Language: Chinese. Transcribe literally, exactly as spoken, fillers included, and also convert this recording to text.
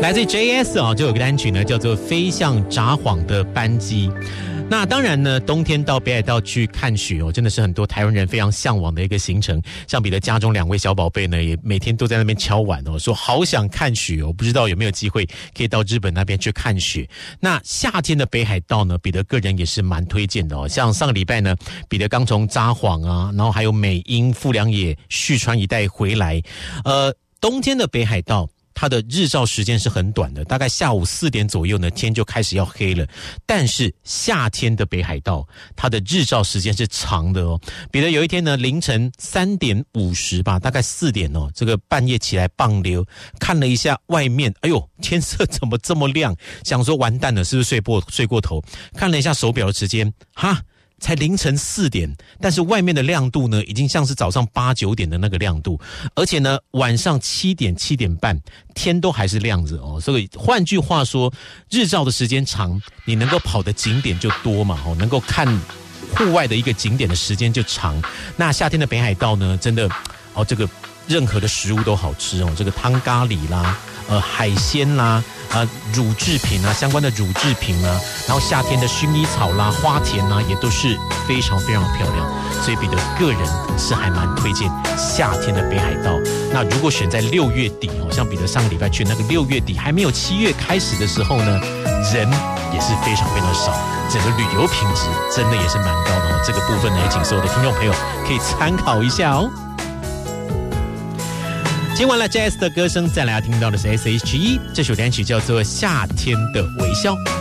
来自 J S 啊、哦，就有个单曲呢，叫做《飞向札幌的班机》。那当然呢，冬天到北海道去看雪哦，真的是很多台湾人非常向往的一个行程。像彼得家中两位小宝贝呢，也每天都在那边敲碗哦，说好想看雪哦，不知道有没有机会可以到日本那边去看雪。那夏天的北海道呢，彼得个人也是蛮推荐的哦。像上个礼拜呢，彼得刚从札幌啊，然后还有美瑛、富良野、旭川一带回来。呃，冬天的北海道，它的日照时间是很短的，大概下午四点左右呢，天就开始要黑了。但是夏天的北海道，它的日照时间是长的哦。彼得有一天呢，凌晨三点五十吧，大概四点哦，这个半夜起来棒溜，看了一下外面，哎呦，天色怎么这么亮？想说完蛋了，是不是睡过睡过头？看了一下手表的时间，哈。才凌晨四点，但是外面的亮度呢，已经像是早上八九点的那个亮度，而且呢，晚上七点七点半，天都还是亮着哦。所以换句话说，日照的时间长，你能够跑的景点就多嘛，哦，能够看户外的一个景点的时间就长。那夏天的北海道呢，真的哦，这个任何的食物都好吃哦，这个汤咖喱啦，呃，海鲜啦。呃，乳制品啊，相关的乳制品啊，然后夏天的薰衣草啦、花田啊，也都是非常非常的漂亮。所以彼得个人是还蛮推荐夏天的北海道。那如果选在六月底哦，像彼得上个礼拜去那个六月底，还没有七月开始的时候呢，人也是非常非常少，整个旅游品质真的也是蛮高的哦。这个部分呢，也请所有的听众朋友可以参考一下哦。听完了 J S 的歌声，再来要听到的是 S H E 这首单曲叫做《夏天的微笑》。